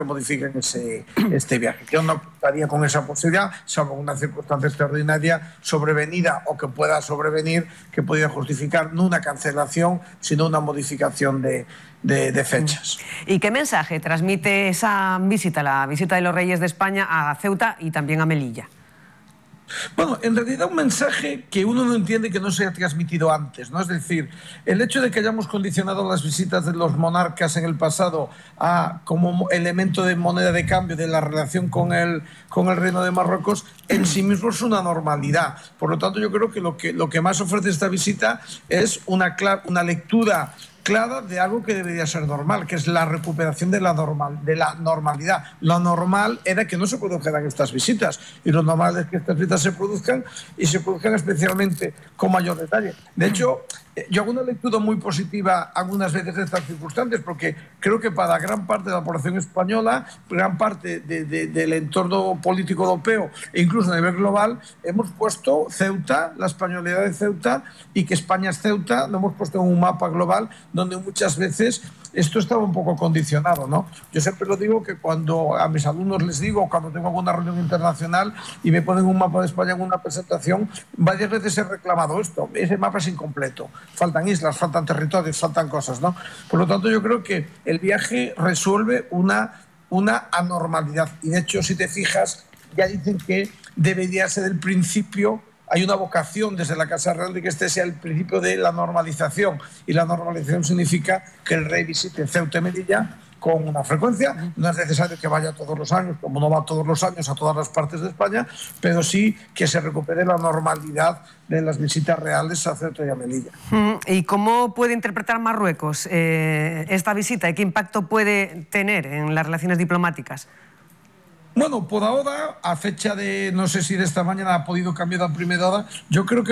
modifiquen este viaje. Yo no contaría con esa posibilidad, salvo una circunstancia extraordinaria sobrevenida o que pueda sobrevenir, que pudiera justificar no una cancelación, sino una modificación de fechas. ¿Y qué mensaje transmite esa visita, la visita de los Reyes de España a Ceuta y también a Melilla? Bueno, en realidad un mensaje que uno no entiende que no se ha transmitido antes, ¿no? Es decir, el hecho de que hayamos condicionado las visitas de los monarcas en el pasado como elemento de moneda de cambio de la relación con el Reino de Marruecos, en sí mismo es una normalidad. Por lo tanto, yo creo que lo que más ofrece esta visita es una lectura clara de algo que debería ser normal, que es la recuperación de la normalidad. Lo normal era que no se produjeran estas visitas, y lo normal es que estas visitas se produzcan, y se produzcan especialmente con mayor detalle. De hecho, yo hago una lectura muy positiva algunas veces de estas circunstancias, porque creo que para gran parte de la población española, gran parte del entorno político europeo e incluso a nivel global, hemos puesto Ceuta, la españolidad de Ceuta, y que España es Ceuta, lo hemos puesto en un mapa global donde muchas veces esto estaba un poco condicionado, ¿no? Yo siempre lo digo, que cuando a mis alumnos les digo, cuando tengo alguna reunión internacional y me ponen un mapa de España en una presentación, varias veces he reclamado esto: ese mapa es incompleto, faltan islas, faltan territorios, faltan cosas, ¿no? Por lo tanto, yo creo que el viaje resuelve una anormalidad, y de hecho, si te fijas, ya dicen que debería ser el principio. Hay una vocación desde la Casa Real de que este sea el principio de la normalización, y la normalización significa que el rey visite Ceuta y Melilla con una frecuencia. No es necesario que vaya todos los años, como no va todos los años a todas las partes de España, pero sí que se recupere la normalidad de las visitas reales a Ceuta y a Melilla. ¿Y cómo puede interpretar Marruecos esta visita y qué impacto puede tener en las relaciones diplomáticas? Bueno, por ahora, a fecha de, no sé si de esta mañana ha podido cambiar a primera hora, yo creo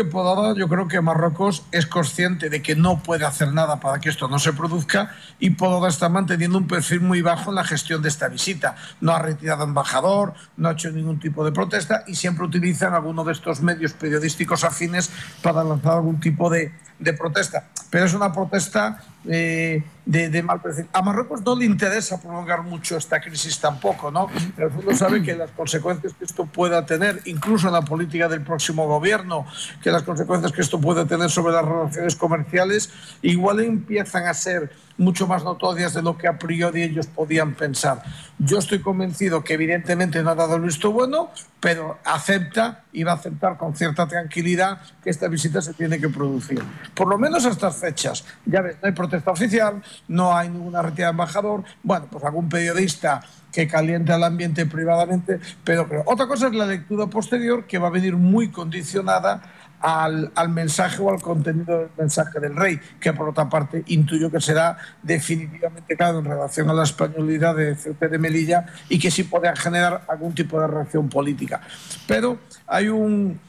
que Marruecos es consciente de que no puede hacer nada para que esto no se produzca, y por ahora está manteniendo un perfil muy bajo en la gestión de esta visita. No ha retirado embajador, no ha hecho ningún tipo de protesta, y siempre utilizan alguno de estos medios periodísticos afines para lanzar algún tipo de protesta. Pero es una protesta de mal perfil. A Marruecos no le interesa prolongar mucho esta crisis tampoco, ¿no? En el fondo sabe que las consecuencias que esto pueda tener, incluso en la política del próximo gobierno, que las consecuencias que esto puede tener sobre las relaciones comerciales, igual empiezan a ser mucho más notorias de lo que a priori ellos podían pensar. Yo estoy convencido que evidentemente no ha dado el visto bueno, pero acepta y va a aceptar con cierta tranquilidad que esta visita se tiene que producir. Por lo menos a estas fechas. Ya ves, no hay protesta oficial, no hay ninguna retirada de embajador. Bueno, pues algún periodista que caliente al ambiente privadamente, pero otra cosa es la lectura posterior, que va a venir muy condicionada al mensaje o al contenido del mensaje del rey, que por otra parte intuyo que será definitivamente claro en relación a la españolidad de Ceuta y de Melilla, y que sí pueda generar algún tipo de reacción política. Pero hay un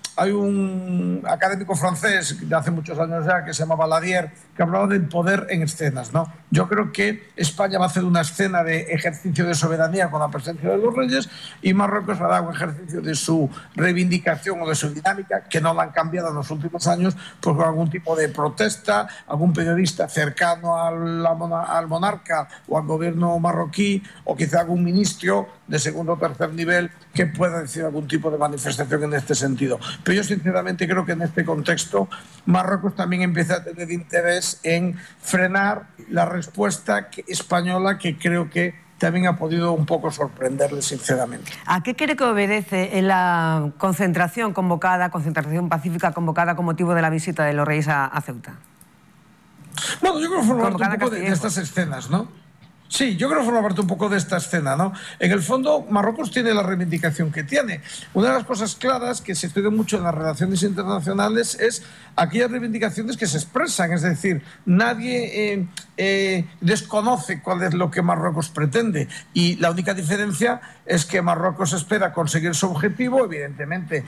académico francés de hace muchos años ya, que se llama Valadier, que hablaba del poder en escenas, ¿no? Yo creo que España va a hacer una escena de ejercicio de soberanía con la presencia de los reyes, y Marruecos va a dar un ejercicio de su reivindicación o de su dinámica, que no la han cambiado en los últimos años, pues con algún tipo de protesta, algún periodista cercano al monarca o al gobierno marroquí, o quizá algún ministro de segundo o tercer nivel que pueda decir algún tipo de manifestación en este sentido. Pero yo sinceramente creo que en este contexto Marruecos también empieza a tener interés en frenar la respuesta española, que creo que también ha podido un poco sorprenderle, sinceramente. ¿A qué cree que obedece la concentración pacífica convocada con motivo de la visita de los reyes a Ceuta? Bueno, yo creo que forma parte un poco de estas escenas, ¿no? Sí, yo creo que forma parte un poco de esta escena, ¿no? En el fondo, Marruecos tiene la reivindicación que tiene. Una de las cosas claras que se estudia mucho en las relaciones internacionales es aquellas reivindicaciones que se expresan. Es decir, nadie desconoce cuál es lo que Marruecos pretende, y la única diferencia es que Marruecos espera conseguir su objetivo, evidentemente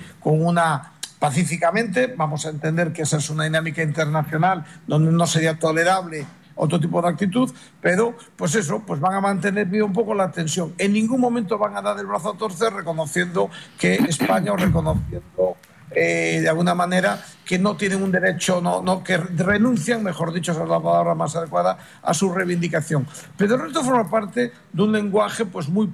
pacíficamente. Vamos a entender que esa es una dinámica internacional donde no sería tolerable otro tipo de actitud, pero pues van a mantener viva un poco la tensión. En ningún momento van a dar el brazo a torcer reconociendo que España o reconociendo de alguna manera, que no tienen un derecho, que renuncian, mejor dicho, esa es la palabra más adecuada, a su reivindicación. Pero el resto forma parte de un lenguaje pues muy